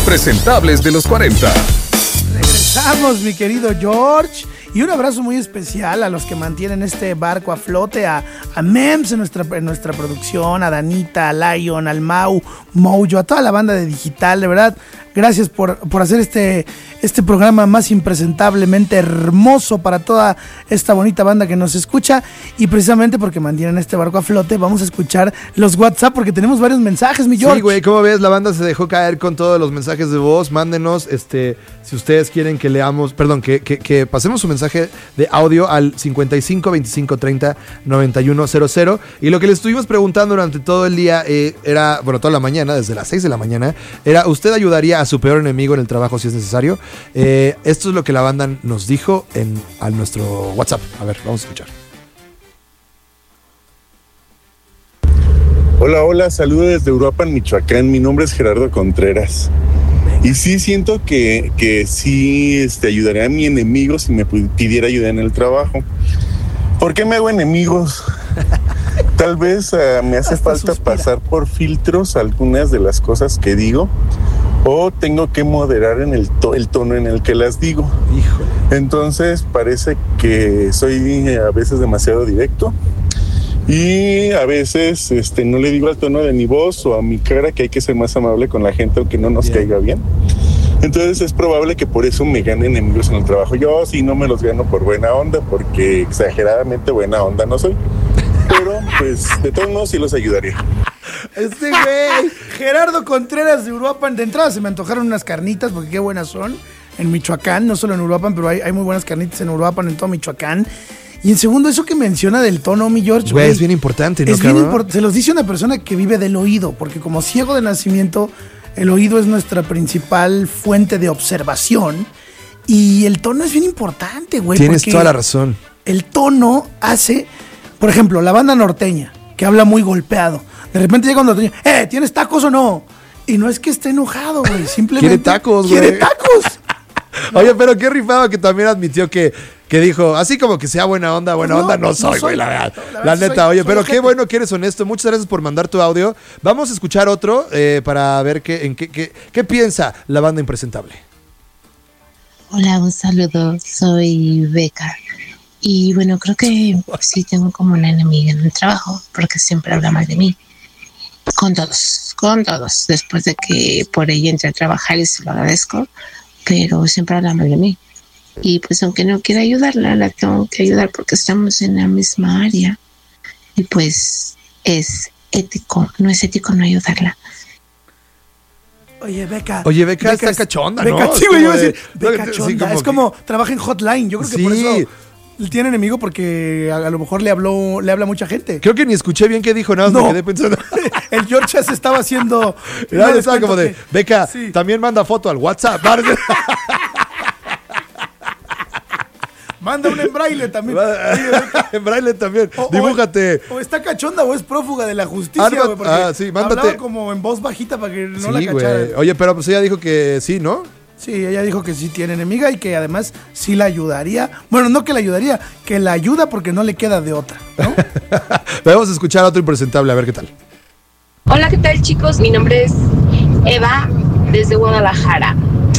impresentables de los 40. Regresamos, mi querido George. Y un abrazo muy especial a los que mantienen este barco a flote, a Mems en nuestra producción, a Danita, a Lion, al Mau, Mojo, a toda la banda de Digital, de verdad. Gracias por hacer este programa más impresentablemente hermoso para toda esta bonita banda que nos escucha. Y precisamente porque mantienen este barco a flote, vamos a escuchar los WhatsApp porque tenemos varios mensajes, mi George. Sí, güey, ¿cómo ves? La banda se dejó caer con todos los mensajes de voz. Mándenos, si ustedes quieren que leamos, perdón, que pasemos su mensaje de audio al 55 25 30 91 00. Y lo que les estuvimos preguntando durante todo el día era, bueno, toda la mañana, desde las 6 de la mañana, era: ¿usted ayudaría a su peor enemigo en el trabajo si es necesario? Esto es lo que la banda nos dijo a nuestro WhatsApp. A ver, vamos a escuchar. Hola, saludos desde Uruapan, Michoacán. Mi nombre es Gerardo Contreras. Y sí siento que sí ayudaría a mi enemigo si me pidiera ayuda en el trabajo. ¿Por qué me hago enemigos? Tal vez me hace falta pasar por filtros algunas de las cosas que digo, o tengo que moderar en el tono en el que las digo. Híjole. Entonces parece que soy a veces demasiado directo y a veces no le digo al tono de mi voz o a mi cara que hay que ser más amable con la gente aunque no nos caiga bien. Entonces es probable que por eso me gane enemigos en el trabajo. Yo sí no me los gano por buena onda, porque exageradamente buena onda no soy. Pero pues de todos modos sí los ayudaría. Güey, Gerardo Contreras de Uruapan. De entrada se me antojaron unas carnitas porque qué buenas son en Michoacán, no solo en Uruapan, pero hay muy buenas carnitas en Uruapan, en todo Michoacán. Y en segundo, eso que menciona del tono, mi George. Güey, es bien importante, ¿no? Es bien importante. Se los dice una persona que vive del oído, porque como ciego de nacimiento, el oído es nuestra principal fuente de observación. Y el tono es bien importante, güey. Tienes toda la razón. El tono hace, por ejemplo, la banda norteña, que habla muy golpeado. De repente llega un norteño, ¿tienes tacos o no? Y no es que esté enojado, güey. Simplemente quiere tacos, güey. Quiere tacos. Oye, pero qué rifado que también admitió que dijo, así como que sea buena onda no soy, güey, la verdad. La neta, oye, pero qué bueno que eres honesto. Muchas gracias por mandar tu audio. Vamos a escuchar otro para ver qué piensa la banda impresentable. Hola, un saludo. Soy Beca. Y bueno, creo que sí tengo como una enemiga en el trabajo, porque siempre habla mal de mí. Con todos. Después de que por ella entré a trabajar y se lo agradezco, pero siempre habla mal de mí. Y pues aunque no quiera ayudarla, la tengo que ayudar porque estamos en la misma área. Y pues no es ético no ayudarla. Oye, Beca está cachonda, ¿no? Beca, sí, güey, yo iba a decir, Beca cachonda. Es como trabaja en Hotline. Yo creo que por eso tiene enemigo, porque a lo mejor le habla mucha gente. Creo que ni escuché bien qué dijo, nada más me quedé pensando. El George ya se estaba haciendo... Ya estaba como de, Beca, sí, también manda foto al WhatsApp. Manda un en braille también. En braille también. Dibújate. O está cachonda o es prófuga de la justicia, güey. Sí, mándate. Hablaba como en voz bajita para que no la cachara. Güey. Oye, pero pues ella dijo que sí, ¿no? Sí, ella dijo que sí tiene enemiga y que además sí la ayudaría. Bueno, no que la ayudaría, que la ayuda porque no le queda de otra, ¿no? Vamos a escuchar a otro impresentable, a ver qué tal. Hola, ¿qué tal, chicos? Mi nombre es Eva, desde Guadalajara.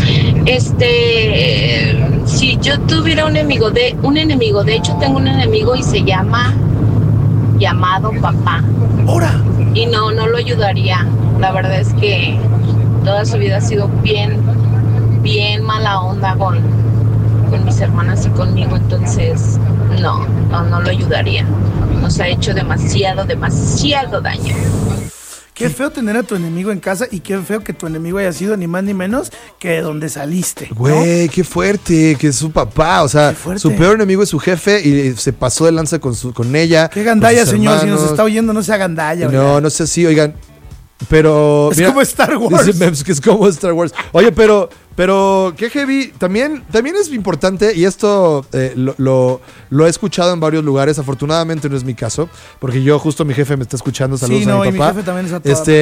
Si yo tuviera un enemigo, de hecho tengo un enemigo y se llama llamado papá. ¡Hora! Y no lo ayudaría. La verdad es que toda su vida ha sido bien mala onda con mis hermanas y conmigo, entonces no lo ayudaría. Nos ha hecho demasiado daño. Qué feo tener a tu enemigo en casa y qué feo que tu enemigo haya sido ni más ni menos que de donde saliste, ¿no? Güey, qué fuerte, que es su papá, o sea, su peor enemigo es su jefe y se pasó de lanza con ella. Qué gandalla, señor, si nos está oyendo no sea gandalla. No sé si, oigan, pero... Es como Star Wars. Dice Mems que es como Star Wars. Oye, pero qué heavy. También es importante, y esto lo he escuchado en varios lugares. Afortunadamente no es mi caso, porque yo justo mi jefe me está escuchando. Saludos a mi papá. Y mi jefe también es a toda